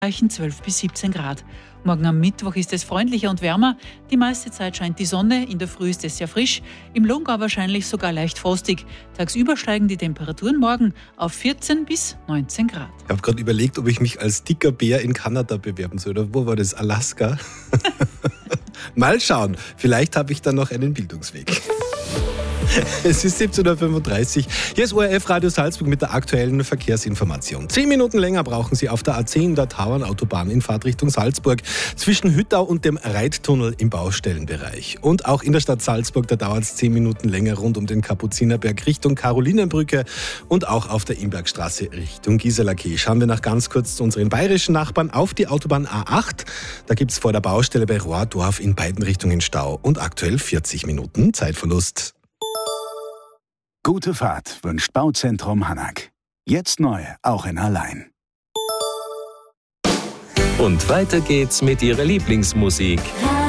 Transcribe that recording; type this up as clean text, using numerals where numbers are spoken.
erreichen 12 bis 17 Grad. Morgen am Mittwoch ist es freundlicher und wärmer. Die meiste Zeit scheint die Sonne, in der Früh ist es sehr frisch, im Lungau wahrscheinlich sogar leicht frostig. Tagsüber steigen die Temperaturen morgen auf 14 bis 19 Grad. Ich habe gerade überlegt, ob ich mich als dicker Bär in Kanada bewerben soll. Oder wo war das? Alaska? Mal schauen. Vielleicht habe ich dann noch einen Bildungsweg. Es ist 17.35 Uhr. Hier ist ORF Radio Salzburg mit der aktuellen Verkehrsinformation. 10 Minuten länger brauchen Sie auf der A10 der Tauernautobahn in Fahrtrichtung Salzburg zwischen Hüttau und dem Reittunnel im Baustellenbereich. Und auch in der Stadt Salzburg, da dauert es 10 Minuten länger rund um den Kapuzinerberg Richtung Karolinenbrücke und auch auf der Imbergstraße Richtung Gisela-Quai. Schauen wir noch ganz kurz zu unseren bayerischen Nachbarn auf die Autobahn A8. Da gibt es vor der Baustelle bei Rohrdorf in beiden Richtungen Stau und aktuell 40 Minuten Zeitverlust. Gute Fahrt wünscht Bauzentrum Hanak. Jetzt neu, auch in Hallein. Und weiter geht's mit Ihrer Lieblingsmusik.